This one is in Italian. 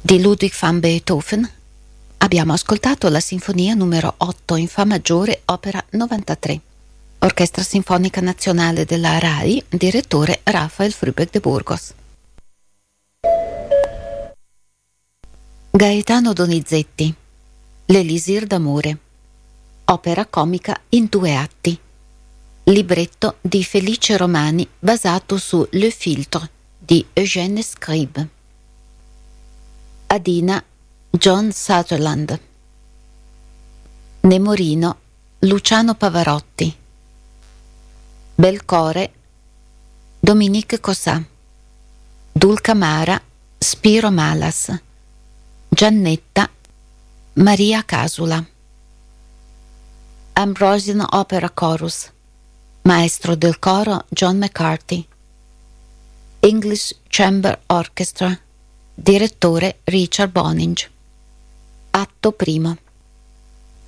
Di Ludwig van Beethoven abbiamo ascoltato la sinfonia numero 8 in Fa maggiore, opera 93. Orchestra Sinfonica Nazionale della RAI, direttore Rafael Frübeck de Burgos. Gaetano Donizetti, L'Elisir d'amore, opera comica in 2 atti. Libretto di Felice Romani basato su Le Filtre di Eugène Scribe. Adina John Sutherland. Nemorino Luciano Pavarotti. Belcore Dominique Cossat. Dulcamara Spiro Malas. Giannetta Maria Casula. Ambrosian Opera Chorus, maestro del coro John McCarthy. English Chamber Orchestra, direttore Richard Boninge. Atto primo.